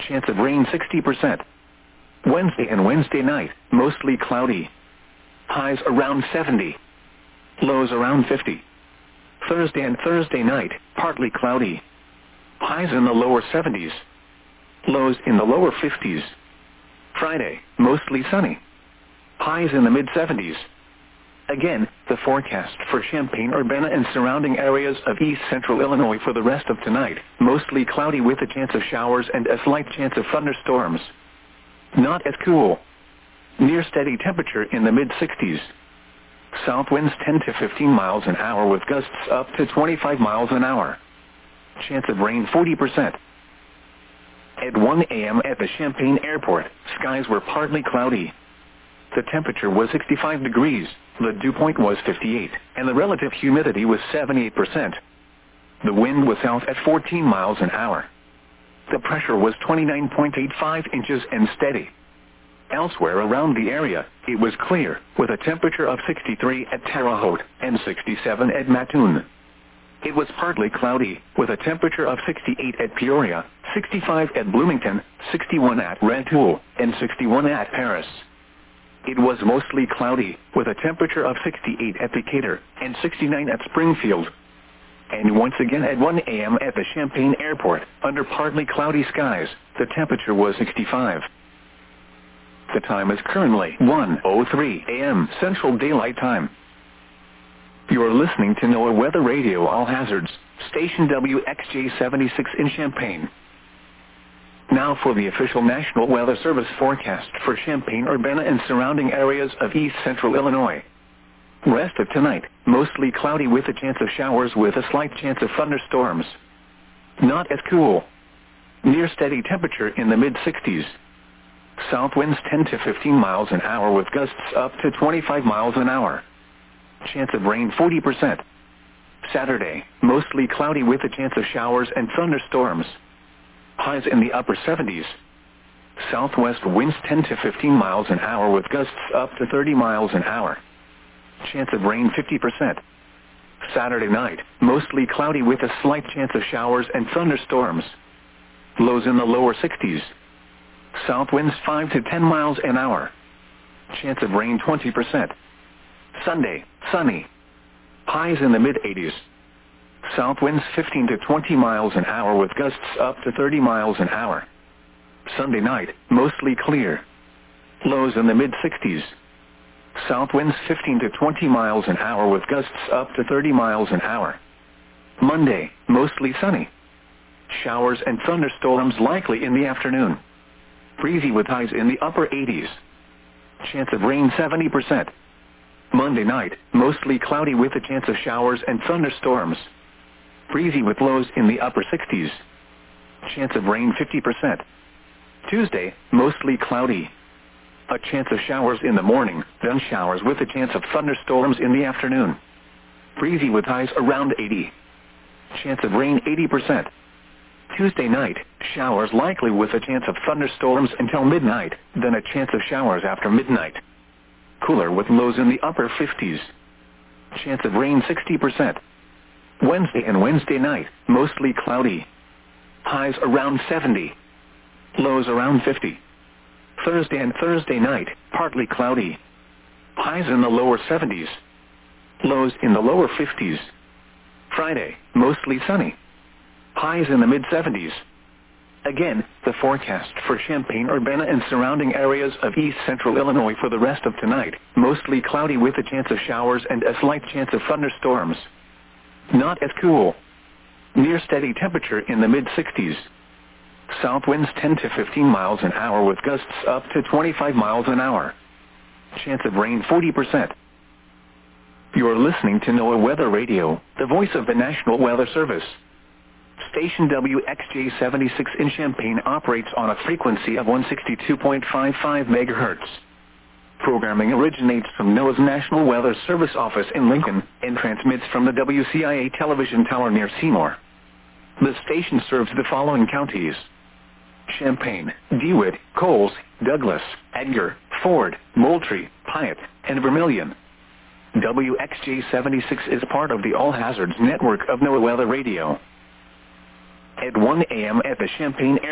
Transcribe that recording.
Chance of rain 60%. Wednesday and Wednesday night, mostly cloudy. Highs around 70. Lows around 50. Thursday and Thursday night, partly cloudy. Highs in the lower 70s. Lows in the lower 50s. Friday, mostly sunny. Highs in the mid-70s. Again, the forecast for Champaign-Urbana and surrounding areas of east central Illinois for the rest of tonight, mostly cloudy with a chance of showers and a slight chance of thunderstorms. Not as cool. Near steady temperature in the mid-60s. South winds 10 to 15 miles an hour with gusts up to 25 miles an hour. Chance of rain 40%. At 1 a.m. at the Champaign Airport, skies were partly cloudy. The temperature was 65 degrees, the dew point was 58, and the relative humidity was 78%. The wind was south at 14 miles an hour. The pressure was 29.85 inches and steady. Elsewhere around the area, it was clear, with a temperature of 63 at Terre Haute and 67 at Mattoon. It was partly cloudy, with a temperature of 68 at Peoria, 65 at Bloomington, 61 at Rantoul, and 61 at Paris. It was mostly cloudy, with a temperature of 68 at Decatur, and 69 at Springfield. And once again at 1 a.m. at the Champaign Airport, under partly cloudy skies, the temperature was 65. The time is currently 1:03 a.m. Central Daylight Time. You're listening to NOAA Weather Radio All Hazards, station WXJ-76 in Champaign. Now for the official National Weather Service forecast for Champaign-Urbana and surrounding areas of east central Illinois. Rest of tonight, mostly cloudy with a chance of showers with a slight chance of thunderstorms. Not as cool. Near steady temperature in the mid-60s. South winds 10 to 15 miles an hour with gusts up to 25 miles an hour. Chance of rain 40%. Saturday, mostly cloudy with a chance of showers and thunderstorms. Highs in the upper 70s. Southwest winds 10 to 15 miles an hour with gusts up to 30 miles an hour. Chance of rain 50%. Saturday night, mostly cloudy with a slight chance of showers and thunderstorms. Lows in the lower 60s. South winds 5 to 10 miles an hour. Chance of rain 20%. Sunday, sunny. Highs in the mid-80s. South winds 15 to 20 miles an hour with gusts up to 30 miles an hour. Sunday night, mostly clear. Lows in the mid-60s. South winds 15 to 20 miles an hour with gusts up to 30 miles an hour. Monday, mostly sunny. Showers and thunderstorms likely in the afternoon. Breezy with highs in the upper 80s. Chance of rain 70%. Monday night, mostly cloudy with a chance of showers and thunderstorms. Breezy with lows in the upper 60s. Chance of rain 50%. Tuesday, mostly cloudy. A chance of showers in the morning, then showers with a chance of thunderstorms in the afternoon. Breezy with highs around 80. Chance of rain 80%. Tuesday night, showers likely with a chance of thunderstorms until midnight, then a chance of showers after midnight. Cooler with lows in the upper 50s. Chance of rain 60%. Wednesday and Wednesday night, mostly cloudy. Highs around 70. Lows around 50. Thursday and Thursday night, partly cloudy. Highs in the lower 70s. Lows in the lower 50s. Friday, mostly sunny. Highs in the mid-70s. Again, the forecast for Champaign-Urbana and surrounding areas of east central Illinois for the rest of tonight, mostly cloudy with a chance of showers and a slight chance of thunderstorms. Not as cool. Near steady temperature in the mid-60s. South winds 10 to 15 miles an hour with gusts up to 25 miles an hour. Chance of rain 40%. You're listening to NOAA Weather Radio, the voice of the National Weather Service. Station WXJ-76 in Champaign operates on a frequency of 162.55 MHz. Programming originates from NOAA's National Weather Service office in Lincoln and transmits from the WCIA television tower near Seymour. The station serves the following counties: Champaign, DeWitt, Coles, Douglas, Edgar, Ford, Moultrie, Piatt, and Vermilion. WXJ-76 is part of the All Hazards network of NOAA Weather Radio. At 1 a.m. at the Champaign